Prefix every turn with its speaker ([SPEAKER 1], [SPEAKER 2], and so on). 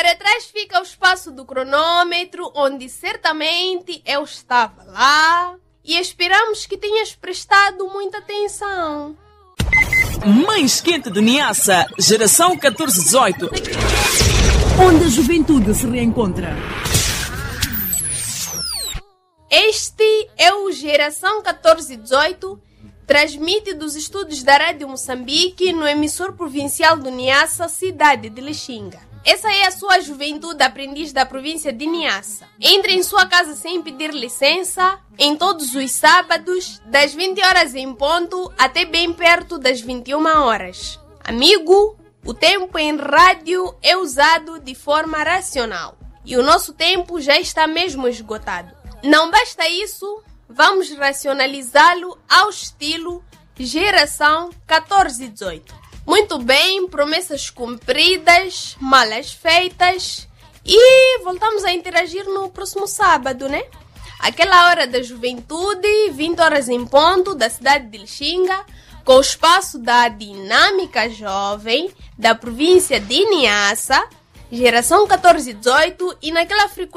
[SPEAKER 1] Por atrás fica o espaço do cronômetro, onde certamente eu estava lá, e esperamos que tenhas prestado muita atenção.
[SPEAKER 2] Mais quente de Niassa, geração 1418.
[SPEAKER 3] Onde a juventude se reencontra.
[SPEAKER 1] Este é o Geração 1418, transmite dos estúdios da Rádio Moçambique no emissor provincial do Niassa, cidade de Lixinga. Essa é a sua juventude aprendiz da província de Niassa. Entre em sua casa sem pedir licença, em todos os sábados, das 20 horas em ponto até bem perto das 21 horas. Amigo, o tempo em rádio é usado de forma racional e o nosso tempo já está mesmo esgotado. Não basta isso, vamos racionalizá-lo ao estilo Geração 1418. Muito bem, promessas cumpridas, malas feitas e voltamos a interagir no próximo sábado, né? Aquela hora da juventude, 20 horas em ponto, da cidade de Lixinga, com o espaço da dinâmica jovem da província de Niassa, Geração 1418 e naquela frequência